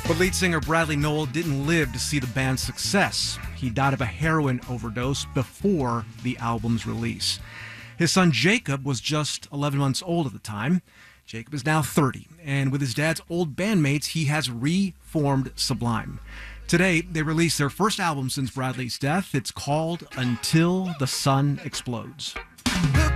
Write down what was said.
But lead singer Bradley Nowell didn't live to see the band's success. He died of a heroin overdose before the album's release. His son Jacob was just 11 months old at the time. Jacob is now 30, and with his dad's old bandmates, he has reformed Sublime. Today, they released their first album since Bradley's death. It's called Until the Sun Explodes.